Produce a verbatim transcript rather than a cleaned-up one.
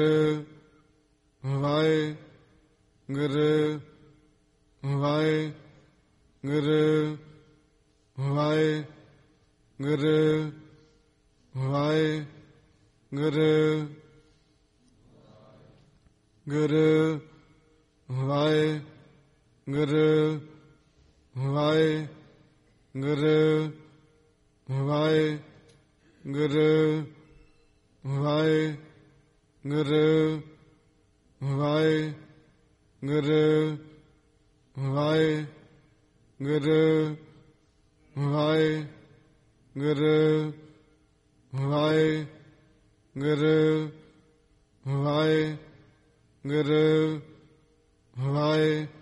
Waheguru Waheguru Waheguru Waheguru Guru Waheguru Waheguru Waheguru Waheguru Waheguru Waheguru Waheguru Waheguru Waheguru Waheguru